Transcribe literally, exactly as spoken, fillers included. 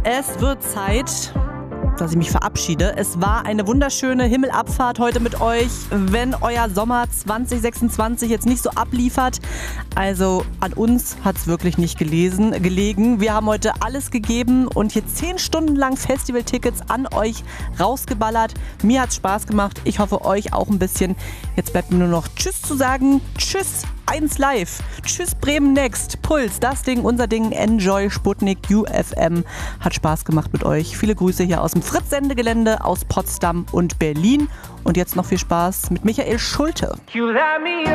Es wird Zeit, dass ich mich verabschiede. Es war eine wunderschöne Himmelabfahrt heute mit euch. Wenn euer Sommer zwanzig sechsundzwanzig jetzt nicht so abliefert, also an uns hat es wirklich nicht gelesen, gelegen. Wir haben heute alles gegeben und hier zehn Stunden lang Festivaltickets an euch rausgeballert. Mir hat es Spaß gemacht. Ich hoffe, euch auch ein bisschen. Jetzt bleibt mir nur noch Tschüss zu sagen. Tschüss, eins live. Tschüss, Bremen Next. Puls, das Ding, unser Ding. Enjoy Sputnik U F M. Hat Spaß gemacht mit euch. Viele Grüße hier aus dem Fritz-Sendegelände, aus Potsdam und Berlin. Und jetzt noch viel Spaß mit Michael Schulte.